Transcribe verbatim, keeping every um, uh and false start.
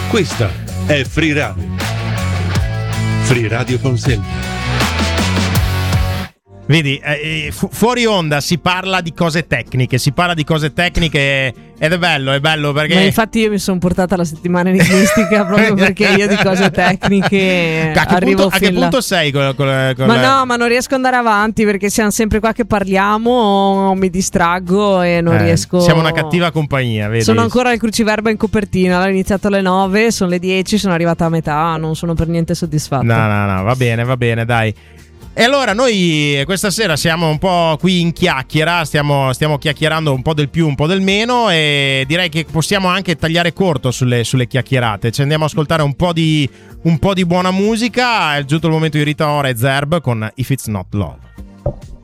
Questa è Free Radio. Free Radio Consente. Vedi, eh, fu- fuori onda si parla di cose tecniche, si parla di cose tecniche ed è bello, è bello perché... Ma infatti io mi sono portata la settimana enigmistica proprio perché io di cose tecniche a che arrivo punto, a che fin là. punto sei con, con, con Ma la... no, ma non riesco ad andare avanti perché siamo sempre qua che parliamo, mi distraggo e non Eh, riesco. Siamo una cattiva compagnia, vedi? Sono ancora il cruciverba in copertina, l'ho iniziato alle nove, sono le dieci, sono arrivata a metà, non sono per niente soddisfatta. No, no, no, va bene, va bene, dai. E allora noi questa sera siamo un po' qui in chiacchiera, stiamo, stiamo chiacchierando un po' del più, un po' del meno, e direi che possiamo anche tagliare corto sulle, sulle chiacchierate. Ci andiamo a ascoltare un po' di, un po' di buona musica. È giunto il momento di Rita Ora e Zerb con If It's Not Love.